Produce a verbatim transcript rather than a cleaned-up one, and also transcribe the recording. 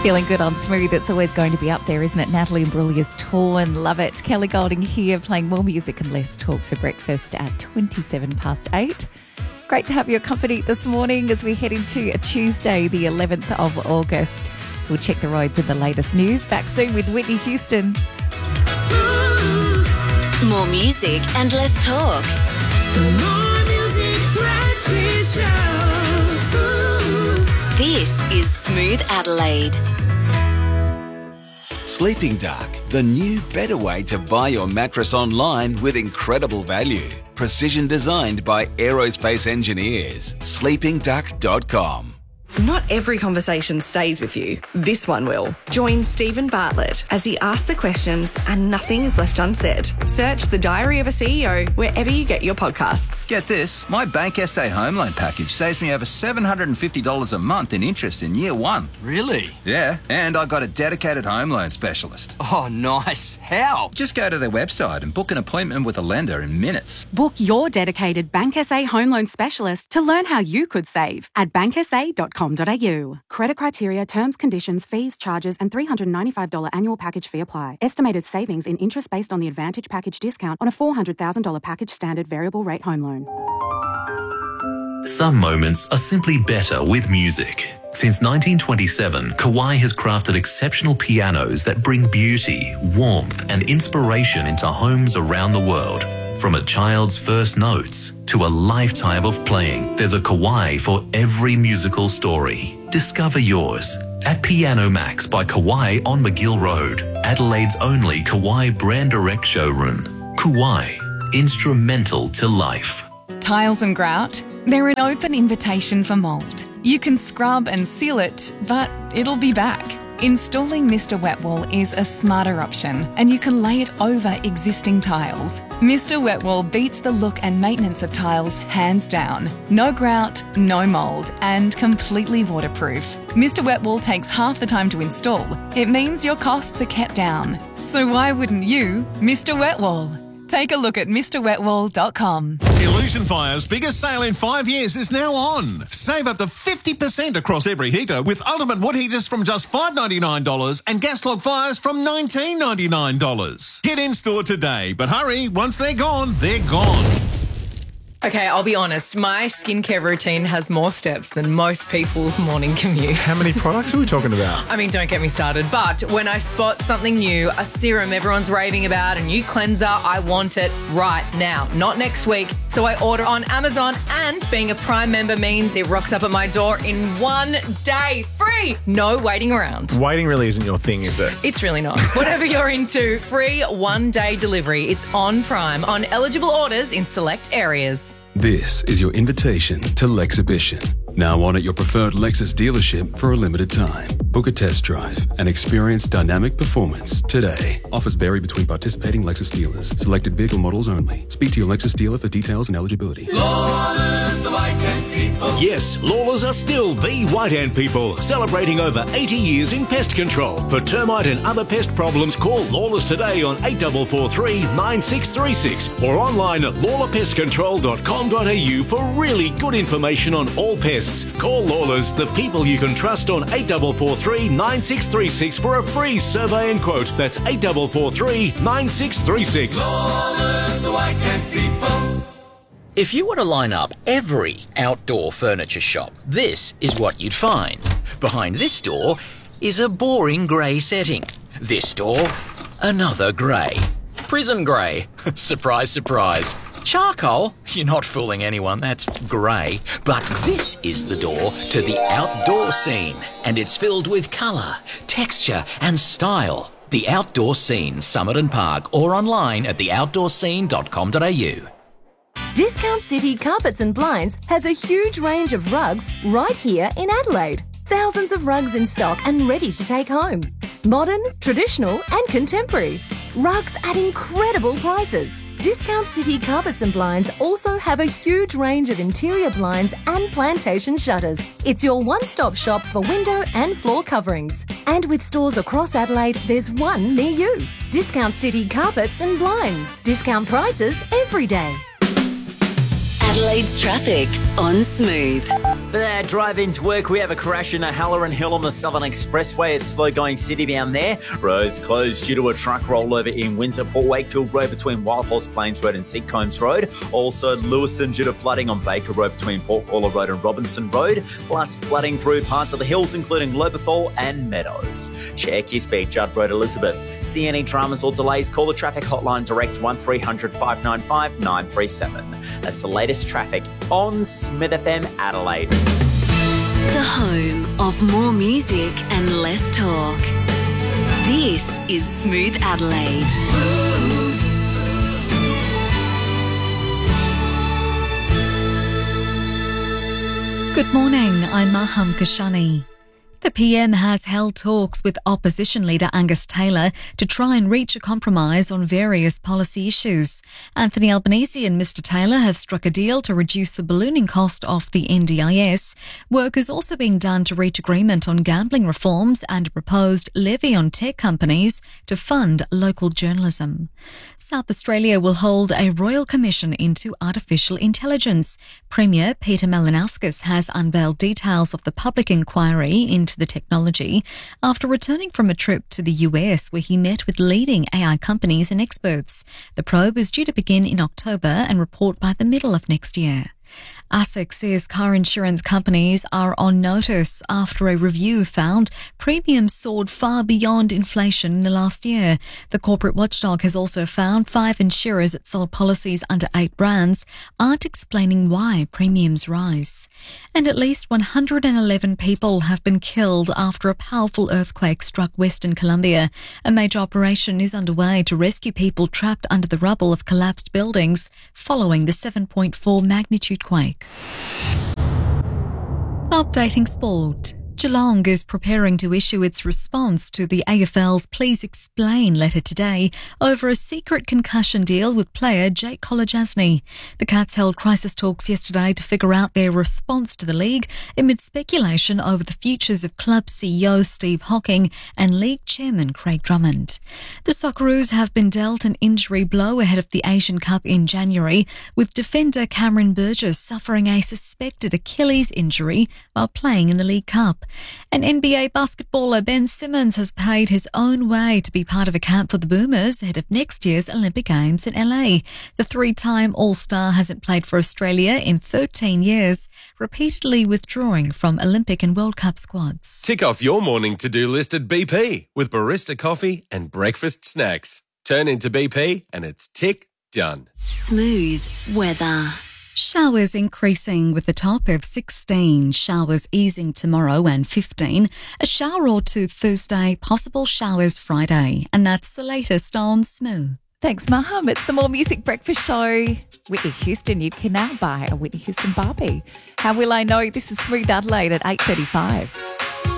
Feeling good on Smooth. It's always going to be up there, isn't it? Natalie Imbruglia's Torn. Love it. Kelly Golding here playing more music and less talk for breakfast at twenty-seven past eight. Great to have your company this morning as we head into a Tuesday, the eleventh of August. We'll check the roads and the latest news. Back soon with Whitney Houston. More music and less talk. More music, breakfast show. This is Smooth Adelaide. Sleeping Duck, the new, better way to buy your mattress online with incredible value. Precision designed by aerospace engineers. sleeping duck dot com. Not every conversation stays with you. This one will. Join Stephen Bartlett as he asks the questions and nothing is left unsaid. Search The Diary of a C E O wherever you get your podcasts. Get this, my Bank S A home loan package saves me over seven hundred fifty dollars a month in interest in year one. Really? Yeah, and I got a dedicated home loan specialist. Oh, nice. How? Just go to their website and book an appointment with a lender in minutes. Book your dedicated Bank S A home loan specialist to learn how you could save at bank s a dot com dot a u. Credit criteria, terms, conditions, fees, charges, and three hundred ninety-five dollars annual package fee apply. Estimated savings in interest based on the Advantage package discount on a four hundred thousand dollars package standard variable rate home loan. Some moments are simply better with music. Since nineteen twenty-seven, Kawai has crafted exceptional pianos that bring beauty, warmth, and inspiration into homes around the world. From a child's first notes to a lifetime of playing, there's a Kawai for every musical story. Discover yours at Piano Max by Kawai on McGill Road, Adelaide's only Kawai brand direct showroom. Kawai, instrumental to life. Tiles and grout, they're an open invitation for mould. You can scrub and seal it, but it'll be back. Installing Mister Wet Wool is a smarter option, and you can lay it over existing tiles. Mister Wet Wool beats the look and maintenance of tiles hands down. No grout, no mould, and completely waterproof. Mister Wet Wool takes half the time to install. It means your costs are kept down. So why wouldn't you, Mister Wet Wool? Take a look at Mr Wet Wool dot com. Illusion Fire's biggest sale in five years is now on. Save up to fifty percent across every heater with Ultimate Wood Heaters from just five dollars ninety-nine and Gas Log Fires from nineteen dollars ninety-nine. Get in store today, but hurry, once they're gone, they're gone. Okay, I'll be honest, my skincare routine has more steps than most people's morning commute. How many products are we talking about? I mean, don't get me started, but when I spot something new, a serum everyone's raving about, a new cleanser, I want it right now, not next week. So I order on Amazon, and being a Prime member means it rocks up at my door in one day, free, no waiting around. Waiting really isn't your thing, is it? It's really not. Whatever you're into, free one-day delivery. It's on Prime, on eligible orders in select areas. This is your invitation to Lexhibition. Now on at your preferred Lexus dealership for a limited time. Book a test drive and experience dynamic performance today. Offers vary between participating Lexus dealers. Selected vehicle models only. Speak to your Lexus dealer for details and eligibility. Lawless, the White Ant People. Yes, Lawless are still the White Ant People, celebrating over eighty years in pest control. For termite and other pest problems, call Lawless today on eight four four three, nine six three six or online at lawler pest control dot com dot a u for really good information on all pests. Call Lawless, the people you can trust, on eight four four three, nine six three six for a free survey and quote. That's eight four four three, nine six three six. Lawless, the White Ant People. If you were to line up every outdoor furniture shop, this is what you'd find. Behind this door is a boring grey setting. This door, another grey. Prison grey. Surprise, surprise. Charcoal? You're not fooling anyone, that's grey. But this is the door to the outdoor scene, and it's filled with colour, texture and style. The Outdoor Scene, Summit and Park, or online at the outdoor scene dot com dot a u. Discount City Carpets and Blinds has a huge range of rugs right here in Adelaide. Thousands of rugs in stock and ready to take home. Modern, traditional and contemporary. Rugs at incredible prices. Discount City Carpets and Blinds also have a huge range of interior blinds and plantation shutters. It's your one-stop shop for window and floor coverings. And with stores across Adelaide, there's one near you. Discount City Carpets and Blinds. Discount prices every day. Adelaide's traffic on Smooth. Uh, drive into work, we have a crash in O'Halloran Hill on the Southern Expressway. It's slow going city down there. Roads closed due to a truck rollover in Windsor. Port Wakefield Road between Wild Horse Plains Road and Seacombs Road. Also Lewiston due to flooding on Baker Road between Port Caller Road and Robinson Road. Plus flooding through parts of the hills including Lobethal and Meadows. Check your speed, Judd Road, Elizabeth. See any dramas or delays, call the traffic hotline direct one three hundred, five nine five, nine three seven. That's the latest traffic on Smith F M Adelaide. The home of more music and less talk. This is Smooth Adelaide. Good morning, I'm Maham Kashani. The P M has held talks with opposition leader Angus Taylor to try and reach a compromise on various policy issues. Anthony Albanese and Mr Taylor have struck a deal to reduce the ballooning cost of the N D I S. Work is also being done to reach agreement on gambling reforms and a proposed levy on tech companies to fund local journalism. South Australia will hold a royal commission into artificial intelligence. Premier Peter Malinauskas has unveiled details of the public inquiry into the technology after returning from a trip to the U S where he met with leading A I companies and experts. The probe is due to begin in October and report by the middle of next year. ASIC says car insurance companies are on notice after a review found premiums soared far beyond inflation in the last year. The corporate watchdog has also found five insurers that sold policies under eight brands aren't explaining why premiums rise. And at least one hundred eleven people have been killed after a powerful earthquake struck Western Colombia. A major operation is underway to rescue people trapped under the rubble of collapsed buildings following the seven point four magnitude quake. Updating sport. Geelong is preparing to issue its response to the A F L's Please Explain letter today over a secret concussion deal with player Jake Kolodjasny. The Cats held crisis talks yesterday to figure out their response to the league amid speculation over the futures of club C E O Steve Hocking and league chairman Craig Drummond. The Socceroos have been dealt an injury blow ahead of the Asian Cup in January, with defender Cameron Burgess suffering a suspected Achilles injury while playing in the League Cup. And N B A basketballer Ben Simmons has paid his own way to be part of a camp for the Boomers ahead of next year's Olympic Games in L A. The three-time All-Star hasn't played for Australia in thirteen years, repeatedly withdrawing from Olympic and World Cup squads. Tick off your morning to-do list at B P with barista coffee and breakfast snacks. Turn into B P and it's tick done. Smooth weather. Showers increasing with a top of sixteen, showers easing tomorrow and fifteen, a shower or two Thursday, possible showers Friday. And that's the latest on Smooth. Thanks, Maham. It's the More Music Breakfast Show. Whitney Houston, you can now buy a Whitney Houston Barbie. How will I know? This is Smooth Adelaide at eight thirty-five.